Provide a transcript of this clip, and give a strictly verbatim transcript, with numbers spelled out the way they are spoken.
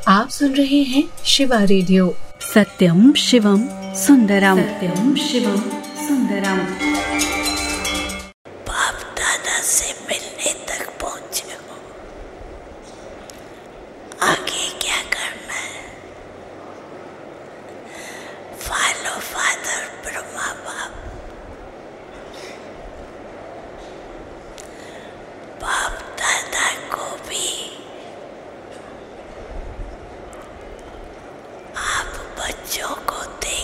आप सुन रहे हैं शिवा रेडियो। सत्यम शिवम सुंदरम, सत्यम शिवम सुंदरम। बाप दादा से मिलने तक पहुंचे हो, आगे क्या करना है? फॉलो फादर ब्रह्मा बाप। बाप दादा को भी आप बच्चों को दे